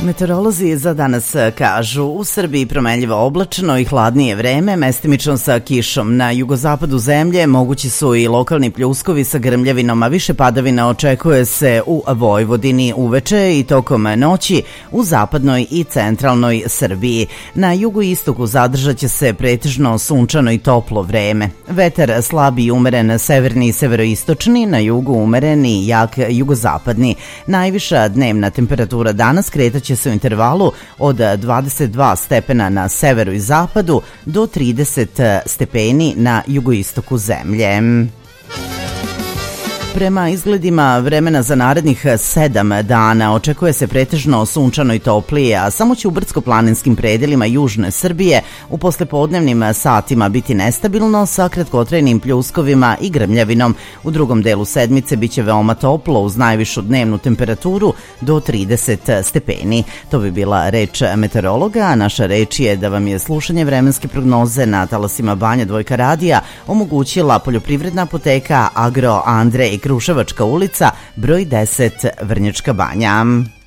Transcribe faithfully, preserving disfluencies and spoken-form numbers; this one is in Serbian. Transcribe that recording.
Meteorolozi za danas kažu u Srbiji promenljivo oblačno i hladnije vreme, mestimično sa kišom. Na jugozapadu zemlje mogući su i lokalni pljuskovi sa grmljavinom, a više padavina očekuje se u Vojvodini uveče i tokom noći u zapadnoj i centralnoj Srbiji. Na jugu i istoku zadržat će se pretežno sunčano i toplo vreme. Vetar slab i umeren severni i severoistočni, na jugu umeren i jak jugozapadni. Najviša dnevna temperatura danas kretaće se u intervalu od dvadeset dva stepena na severu i zapadu do trideset stepeni na jugoistoku zemlje. Prema izgledima vremena za narednih sedam dana očekuje se pretežno sunčano i toplije, a samo će u brdsko-planinskim predelima južne Srbije u poslepodnevnim satima biti nestabilno sa kratkotrajnim pljuskovima i grmljavinom. U drugom delu sedmice biće veoma toplo uz najvišu dnevnu temperaturu do trideset stepeni. To bi bila reč meteorologa, a naša reč je da vam je slušanje vremenske prognoze na talasima Banja Dvojka radija omogućila Poljoprivredna apoteka Agro Andrej, Kruševačka ulica, broj deset, Vrnjačka Banja.